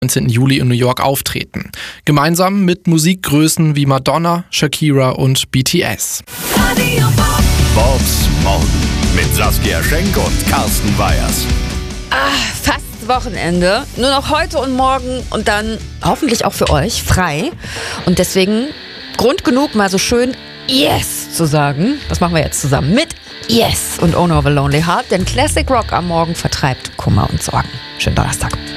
19. Juli in New York auftreten. Gemeinsam mit Musikgrößen wie Madonna, Shakira und BTS. Bobs Morgen mit Saskia Schenk und Carsten Weyers. Fast Wochenende. Nur noch heute und morgen und dann hoffentlich auch für euch frei. Und deswegen Grund genug, mal so schön Yes zu sagen. Das machen wir jetzt zusammen mit Yes und Owner of a Lonely Heart. Denn Classic Rock am Morgen vertreibt Kummer und Sorgen. Schönen Donnerstag.